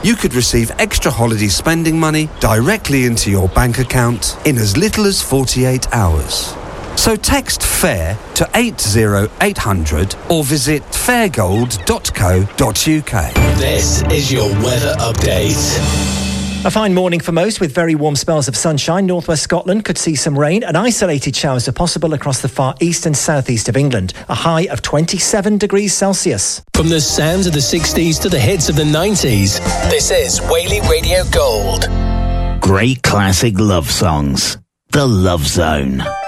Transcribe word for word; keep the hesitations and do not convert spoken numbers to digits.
you could receive extra holiday spending money directly into your bank account in as little as forty-eight hours. So text FAIR to eight zero eight hundred or visit fairgold dot co dot uk. This is your weather update. A fine morning for most with very warm spells of sunshine. Northwest Scotland could see some rain and isolated showers are possible across the far east and southeast of England. A high of twenty-seven degrees Celsius. From the sounds of the sixties to the hits of the nineties, this is Whaley Radio Gold. Great classic love songs. The Love Zone.